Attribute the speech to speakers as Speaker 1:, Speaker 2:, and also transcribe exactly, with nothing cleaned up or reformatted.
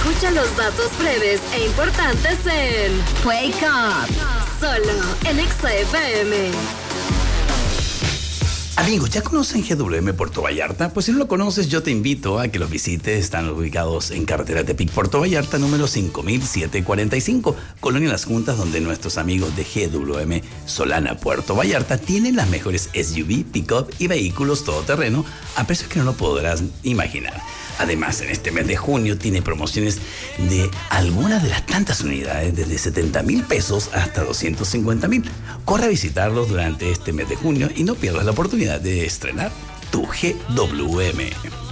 Speaker 1: Escucha los datos breves e importantes en Wake Up, solo en Exa F M.
Speaker 2: Amigos, ¿ya conocen G W M Puerto Vallarta? Pues si no lo conoces, yo te invito a que los visites. Están ubicados en carretera Tepic, Puerto Vallarta, número cinco mil setecientos cuarenta y cinco, Colonia Las Juntas, donde nuestros amigos de G W M Solana Puerto Vallarta tienen las mejores S U V, pick-up y vehículos todoterreno a precios que no lo podrás imaginar. Además, en este mes de junio tiene promociones de algunas de las tantas unidades, desde setenta mil pesos hasta doscientos cincuenta mil. Corre a visitarlos durante este mes de junio y no pierdas la oportunidad de estrenar tu G W M.